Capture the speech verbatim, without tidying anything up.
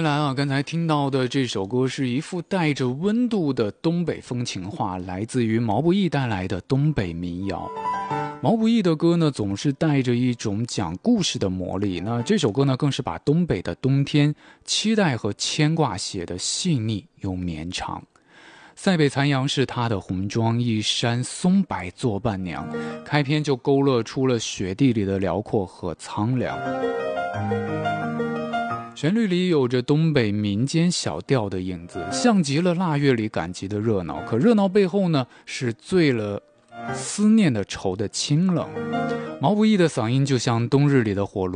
回来啊，刚才听到的这首歌是一副带着温度的东北风情画，来自于毛不易带来的东北民谣。毛不易的歌呢，总是带着一种讲故事的魔力。那这首歌呢，更是把东北的冬天期待和牵挂写得细腻又绵长。塞北残阳是他的红妆，一山松柏作伴娘。开篇就勾勒出了雪地里的辽阔和苍凉。旋律里有着东北民间小调的影子，像极了腊月里赶集的热闹。可热闹背后呢，是醉了思念的愁的清冷。毛不易的嗓音就像冬日里的火炉。